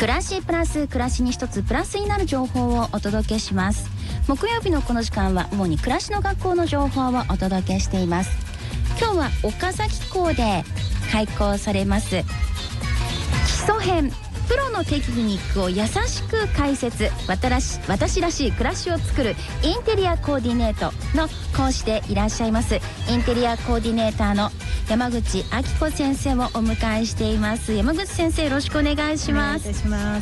暮らしプラス暮らしに一つプラスになる情報をお届けします。木曜日のこの時間は主に暮らしの学校の情報をお届けしています。今日は岡崎港で開講されます基礎編プロのテクニックを優しく解説、私らしい暮らしを作るインテリアコーディネートの講師でいらっしゃいますインテリアコーディネーターの山口明子先生をお迎えしています。山口先生、よろしくお願いします。 お願いいたします。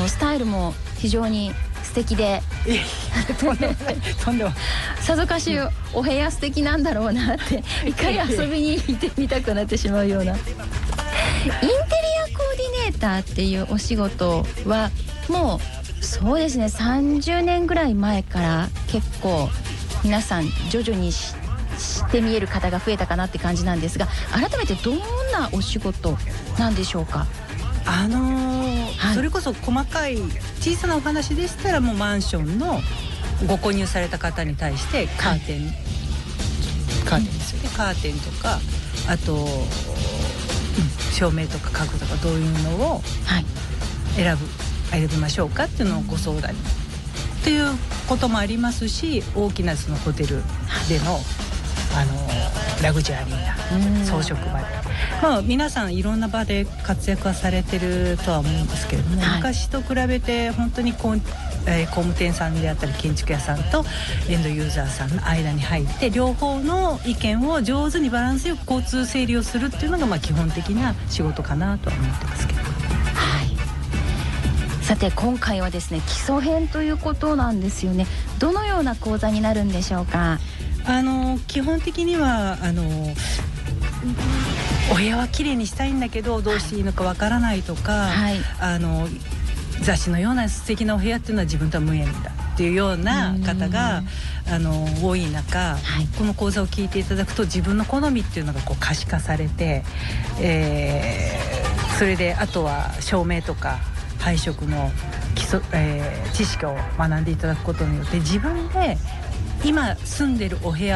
スタイルも非常に素敵でとんでもないさぞかしお部屋素敵なんだろうなって一回遊びに行ってみたくなってしまうようなインテリアコーディネーターっていうお仕事はもうそうですね、30年ぐらい前から結構皆さん徐々に知って見える方が増えたかなって感じなんですが、改めてどんなお仕事なんでしょうか？ はい、それこそ細かい小さなお話でしたらもうマンションのご購入された方に対してカーテンですよね。カーテンとかあと、照明とか家具とかどういうのを選びましょうかっていうのをご相談にっていうこともありますし、大きなそのホテルでのラグジュアリーな装飾場で、皆さんいろんな場で活躍はされてるとは思うんですけれども、昔と比べて本当に工務店さんであったり建築屋さんとエンドユーザーさんの間に入って両方の意見を上手にバランスよく交通整理をするっていうのが基本的な仕事かなとは思ってますけど。 さて今回はですね、基礎編ということなんですよね。どのような講座になるんでしょうか？ 基本的にはお部屋は綺麗にしたいんだけどどうしていいのかわからないとか、雑誌のような素敵なお部屋っていうのは自分とは無縁だっていうような方が多い中、この講座を聞いていただくと自分の好みっていうのが可視化されて、それであとは照明とか配色の知識を学んでいただくことによって自分で今住んでるお部屋